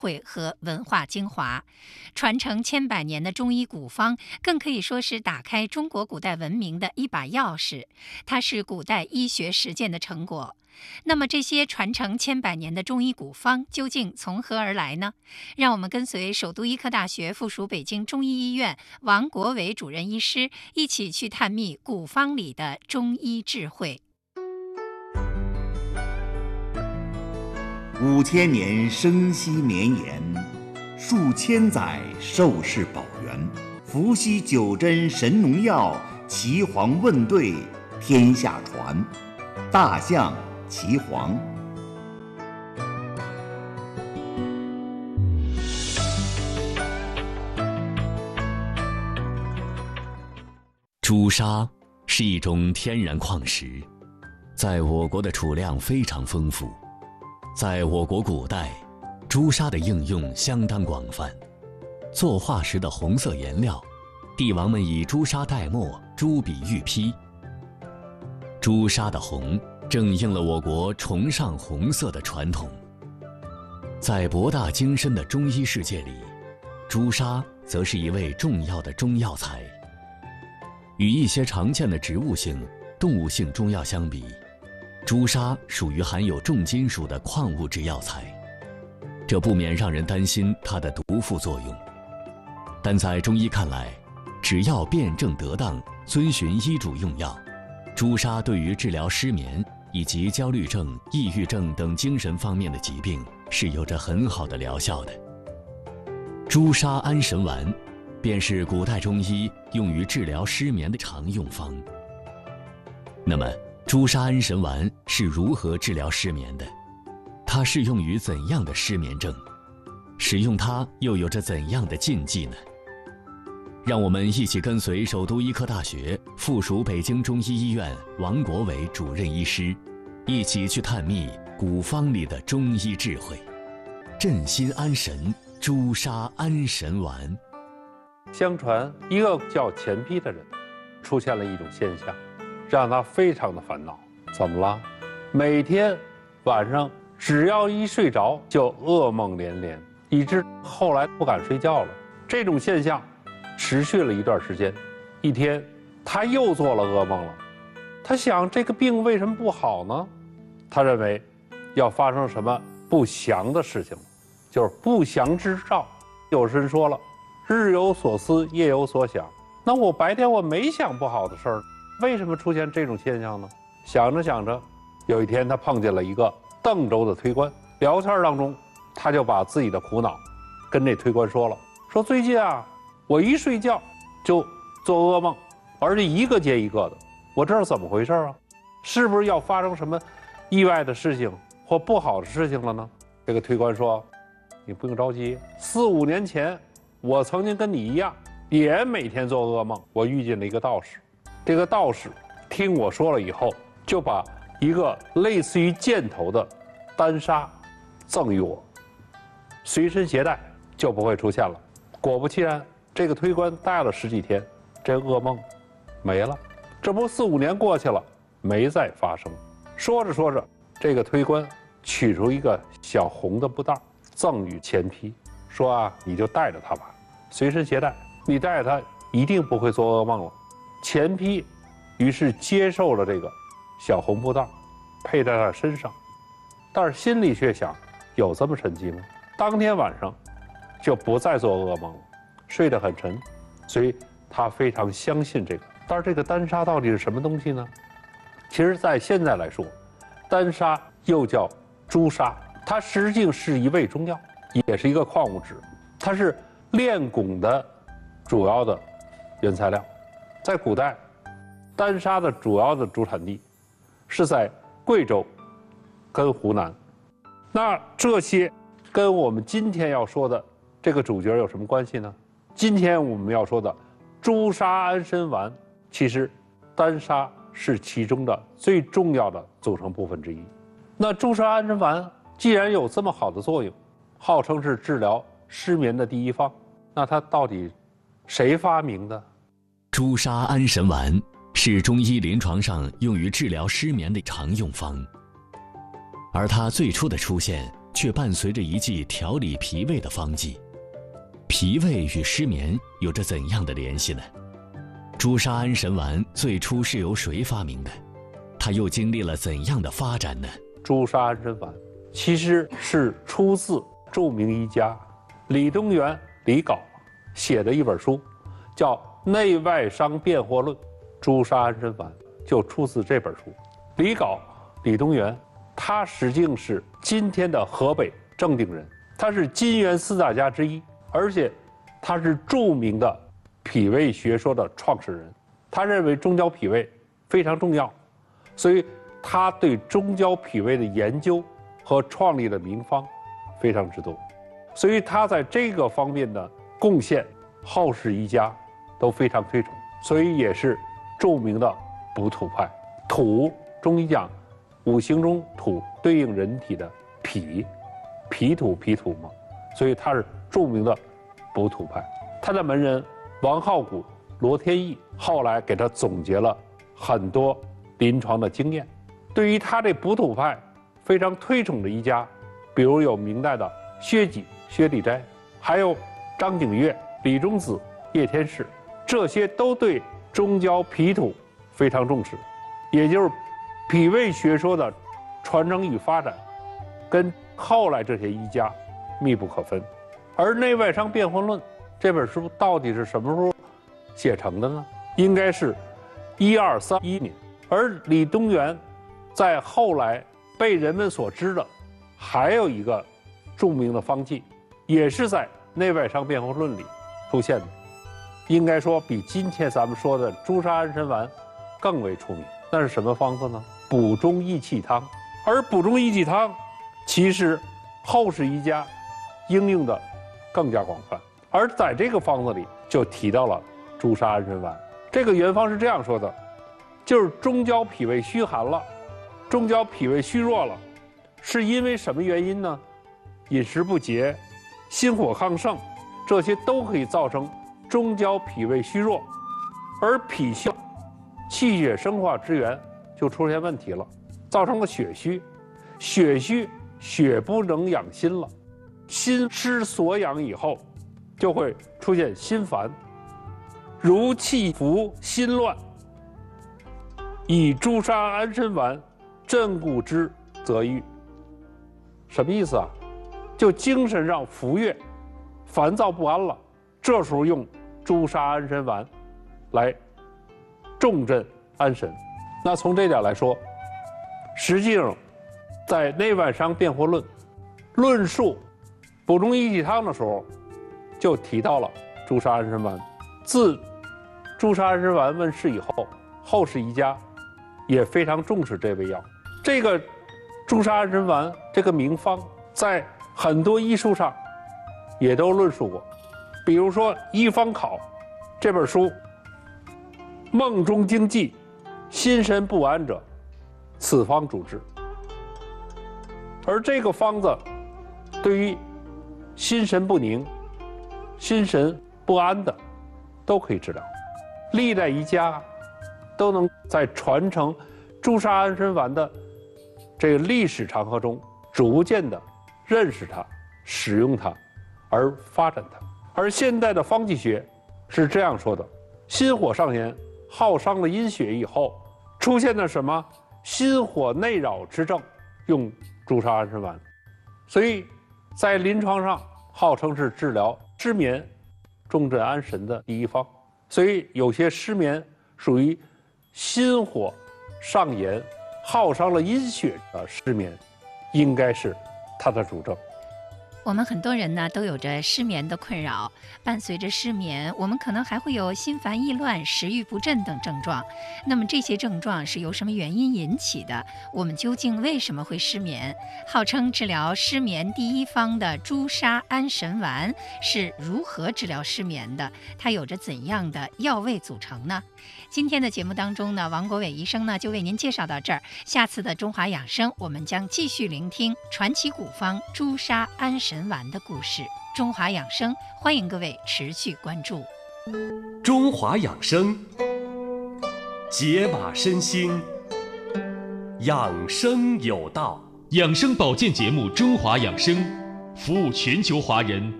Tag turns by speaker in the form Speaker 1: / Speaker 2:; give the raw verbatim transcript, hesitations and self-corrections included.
Speaker 1: 慧和文化精华，传承千百年的中医古方，更可以说是打开中国古代文明的一把钥匙。它是古代医学实践的成果。那么，这些传承千百年的中医古方究竟从何而来呢？让我们跟随首都医科大学附属北京中医医院王国维主任医师一起去探秘古方里的中医智慧。
Speaker 2: 五千年生息绵延，数千载寿世保元。伏羲九针神农药，岐黄问对天下传。大象岐黄。
Speaker 3: 朱砂是一种天然矿石，在我国的储量非常丰富。在我国古代，朱砂的应用相当广泛。做画时的红色颜料，帝王们以朱砂代墨，朱笔玉批。朱砂的红，正应了我国崇尚红色的传统。在博大精深的中医世界里，朱砂则是一味重要的中药材。与一些常见的植物性、动物性中药相比，朱砂属于含有重金属的矿物质药材，这不免让人担心它的毒副作用。但在中医看来，只要辩证得当，遵循医嘱用药，朱砂对于治疗失眠以及焦虑症、抑郁症等精神方面的疾病是有着很好的疗效的。朱砂安神丸便是古代中医用于治疗失眠的常用方。那么，朱砂安神丸是如何治疗失眠的？它适用于怎样的失眠症？使用它又有着怎样的禁忌呢？让我们一起跟随首都医科大学附属北京中医医院王国维主任医师，一起去探秘古方里的中医智慧。镇心安神朱砂安神丸。
Speaker 4: 相传一个叫钱丕的人出现了一种现象，让他非常的烦恼。怎么了？每天晚上只要一睡着就噩梦连连，以致后来不敢睡觉了。这种现象持续了一段时间。一天他又做了噩梦了，他想这个病为什么不好呢？他认为要发生什么不祥的事情，就是不祥之兆。有人说了，日有所思夜有所想，那我白天我没想不好的事儿，为什么出现这种现象呢？想着想着，有一天他碰见了一个邓州的推官，聊天当中他就把自己的苦恼跟这推官说了，说最近啊我一睡觉就做噩梦，而且一个接一个的，我这是怎么回事啊？是不是要发生什么意外的事情或不好的事情了呢？这个推官说，你不用着急，四五年前我曾经跟你一样也每天做噩梦。我遇见了一个道士，这个道士听我说了以后，就把一个类似于箭头的丹砂赠予我，随身携带就不会出现了。果不其然，这个推官戴了十几天，这噩梦没了。这不四五年过去了，没再发生。说着说着，这个推官取出一个小红的布袋赠予钱丕，说啊，你就带着它吧，随身携带，你带着它一定不会做噩梦了。钱丕于是接受了这个小红布袋，佩戴在身上，但是心里却想，有这么神奇吗？当天晚上就不再做噩梦了，睡得很沉，所以他非常相信这个。但是这个丹砂到底是什么东西呢？其实在现在来说，丹砂又叫朱砂，它实际是一味中药，也是一个矿物质，它是炼汞的主要的原材料。在古代，丹砂的主要的主产地是在贵州跟湖南。那这些跟我们今天要说的这个主角有什么关系呢？今天我们要说的朱砂安神丸，其实丹砂是其中的最重要的组成部分之一。那朱砂安神丸既然有这么好的作用，号称是治疗失眠的第一方，那它到底谁发明的？
Speaker 3: 朱砂安神丸是中医临床上用于治疗失眠的常用方，而它最初的出现却伴随着一剂调理脾胃的方剂。脾胃与失眠有着怎样的联系呢？朱砂安神丸最初是由谁发明的？它又经历了怎样的发展呢？
Speaker 4: 朱砂安神丸其实是出自著名医家李东垣李杲写的一本书，叫《内外伤辩惑论》，朱砂安神丸就出自这本书。李杲李东垣，他实际是今天的河北正定人，他是金元四大家之一，而且他是著名的脾胃学说的创始人。他认为中焦脾胃非常重要，所以他对中焦脾胃的研究和创立的名方非常之多，所以他在这个方面的贡献，后世医家都非常推崇，所以也是著名的补土派。土，中医讲五行中土对应人体的脾，脾土脾土嘛，所以他是著名的补土派。他的门人王浩古、罗天益后来给他总结了很多临床的经验。对于他这补土派非常推崇的医家，比如有明代的薛己、薛礼斋，还有张景岳、李中子、叶天士，这些都对中焦脾土非常重视，也就是脾胃学说的传承与发展，跟后来这些医家密不可分。而《内外伤辩惑论》这本书到底是什么时候写成的呢？应该是一二三一年。而李东垣在后来被人们所知的还有一个著名的方剂，也是在《内外伤辩惑论》里出现的，应该说比今天咱们说的朱砂安神丸更为出名。那是什么方子呢？补中益气汤。而补中益气汤其实后世医家应用的更加广泛，而在这个方子里就提到了朱砂安神丸。这个原方是这样说的，就是中焦脾胃虚寒了，中焦脾胃虚弱了，是因为什么原因呢？饮食不节、心火亢盛，这些都可以造成中焦脾胃虚弱，而脾虚气血生化之源就出现问题了，造成了血虚，血虚血不能养心了，心失所养以后，就会出现心烦，如气浮心乱，以朱砂安神丸镇固之则愈。什么意思啊？就精神上浮跃、烦躁不安了，这时候用朱砂安神丸来重镇安神。那从这点来说，实际上在《内外伤辩惑论》论述补中益气汤的时候，就提到了朱砂安神丸。自朱砂安神丸问世以后，后世医家也非常重视这味药。这个朱砂安神丸这个名方，在很多医书上也都论述过。比如说《医方考》这本书，梦中惊悸、心神不安者，此方主治。而这个方子对于心神不宁、心神不安的都可以治疗。历代医家都能在传承朱砂安神丸的这个历史长河中，逐渐的认识它、使用它，而发展它。而现代的方剂学是这样说的：心火上炎，耗伤了阴血以后，出现了什么心火内扰之症，用朱砂安神丸。所以在临床上号称是治疗失眠、重镇安神的第一方。所以有些失眠属于心火上炎、耗伤了阴血的失眠，应该是它的主症。
Speaker 1: 我们很多人呢都有着失眠的困扰，伴随着失眠，我们可能还会有心烦意乱、食欲不振等症状。那么这些症状是由什么原因引起的？我们究竟为什么会失眠？号称治疗失眠第一方的朱砂安神丸是如何治疗失眠的？它有着怎样的药味组成呢？今天的节目当中呢，王国伟医生呢就为您介绍到这儿。下次的中华养生，我们将继续聆听传奇古方朱砂安神丸的故事。中华养生，欢迎各位持续关注。
Speaker 5: 中华养生，解码身心，养生有道。 养生保健节目《中华养生》，服务全球华人